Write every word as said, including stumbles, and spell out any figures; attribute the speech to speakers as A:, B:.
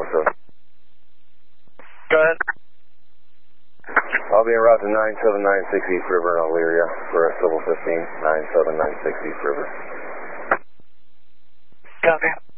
A: seven.
B: Go ahead.
A: I'll be en route to nine seven nine six East River in Elyria for a Civil fifteen, nine seven nine six East River.
B: Copy.